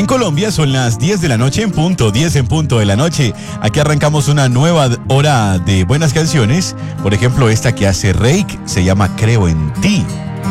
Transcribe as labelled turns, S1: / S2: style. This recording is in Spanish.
S1: En Colombia son las 10 de la noche en punto, 10 en punto de la noche. Aquí arrancamos una nueva hora de buenas canciones. Por ejemplo, esta que hace Reik se llama Creo en ti.